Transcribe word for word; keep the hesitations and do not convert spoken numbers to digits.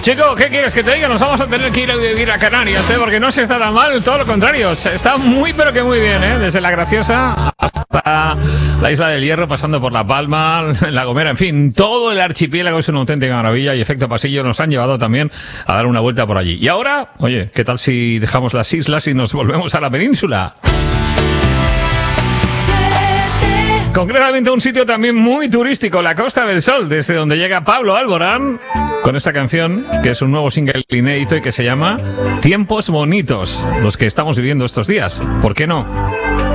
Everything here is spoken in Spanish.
Chico, ¿qué quieres que te diga? Nos vamos a tener que ir a vivir a Canarias, ¿eh? Porque no se está tan mal, todo lo contrario. Está muy, pero que muy bien, ¿eh? Desde La Graciosa hasta la Isla del Hierro, pasando por La Palma, La Gomera, en fin, todo el archipiélago es una auténtica maravilla y efecto pasillo nos han llevado también a dar una vuelta por allí. Y ahora, oye, ¿qué tal si dejamos las islas y nos volvemos a la península? Concretamente un sitio también muy turístico, la Costa del Sol, desde donde llega Pablo Alborán con esta canción, que es un nuevo single inédito y que se llama Tiempos Bonitos, los que estamos viviendo estos días. ¿Por qué no?